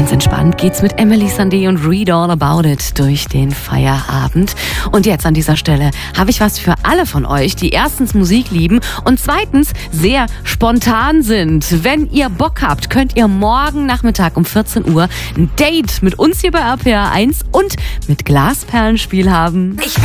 Ganz entspannt geht's mit Emily Sandé und Read All About It durch den Feierabend. Und jetzt an dieser Stelle habe ich was für alle von euch, die erstens Musik lieben und zweitens sehr spontan sind. Wenn ihr Bock habt, könnt ihr morgen Nachmittag um 14 Uhr ein Date mit uns hier bei RPR 1 und mit Glasperlenspiel haben. Ich